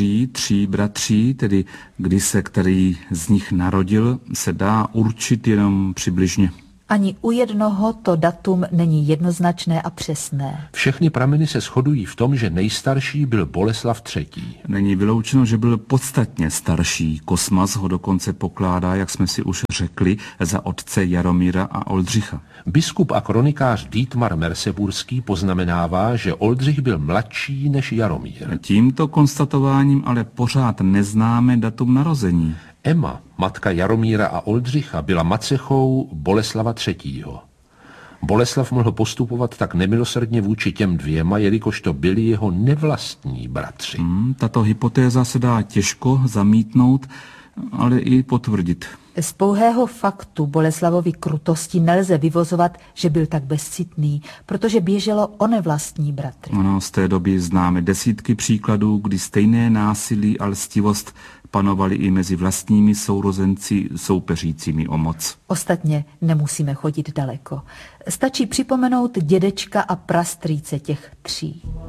kteří 3 bratří, tedy kdy se který z nich narodil, se dá určit jenom přibližně. Ani u jednoho to datum není jednoznačné a přesné. Všechny prameny se shodují v tom, že nejstarší byl Boleslav III. Není vyloučeno, že byl podstatně starší. Kosmas ho dokonce pokládá, jak jsme si už řekli, za otce Jaromíra a Oldřicha. Biskup a kronikář Dietmar Merseburský poznamenává, že Oldřich byl mladší než Jaromír. Tímto konstatováním ale pořád neznáme datum narození. Emma, matka Jaromíra a Oldřicha, byla macechou Boleslava III. Boleslav mohl postupovat tak nemilosrdně vůči těm dvěma, jelikož to byli jeho nevlastní bratři. Tato hypotéza se dá těžko zamítnout, ale i potvrdit. Z pouhého faktu Boleslavovy krutosti nelze vyvozovat, že byl tak bezcitný, protože běželo o nevlastní bratry. Ano, z té doby známe desítky příkladů, kdy stejné násilí a lstivost panovaly i mezi vlastními sourozenci soupeřícími o moc. Ostatně nemusíme chodit daleko. Stačí připomenout dědečka a prastrýce těch 3.